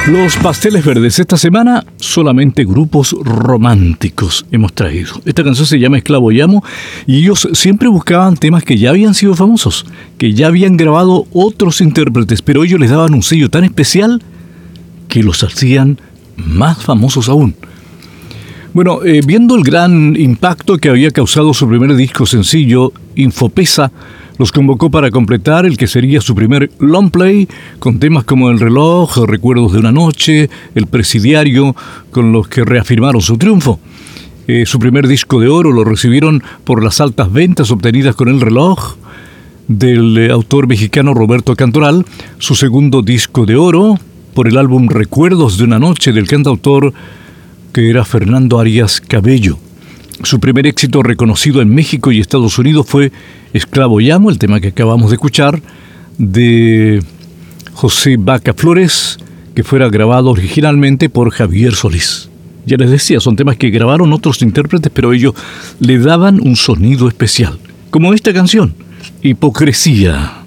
Los pasteles verdes esta semana, solamente grupos románticos hemos traído. Esta canción se llama Esclavo y Amo y ellos siempre buscaban temas que ya habían sido famosos, que ya habían grabado otros intérpretes, pero ellos les daban un sello tan especial que los hacían más famosos aún. Bueno, viendo el gran impacto que había causado su primer disco sencillo, Infopesa, los convocó para completar el que sería su primer long play, con temas como El reloj, Recuerdos de una noche, El presidiario, con los que reafirmaron su triunfo. Su primer disco de oro lo recibieron por las altas ventas obtenidas con El reloj, del autor mexicano Roberto Cantoral. Su segundo disco de oro por el álbum Recuerdos de una noche, del cantautor que era Fernando Arias Cabello. Su primer éxito reconocido en México y Estados Unidos fue Esclavo y Amo, el tema que acabamos de escuchar, de José Vaca Flores, que fuera grabado originalmente por Javier Solís. Ya les decía, son temas que grabaron otros intérpretes, pero ellos le daban un sonido especial, como esta canción, Hipocresía.